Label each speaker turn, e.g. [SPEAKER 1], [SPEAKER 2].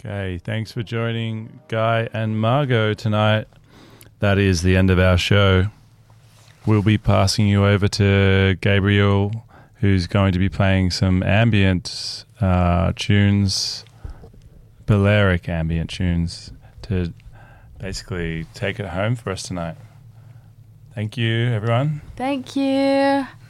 [SPEAKER 1] Okay, thanks for joining Guy and Margot tonight. That is the end of our show. We'll be passing you over to Gabriel, who's going to be playing some ambient tunes, Balearic ambient tunes, to basically take it home for us tonight. Thank you, everyone.
[SPEAKER 2] Thank you.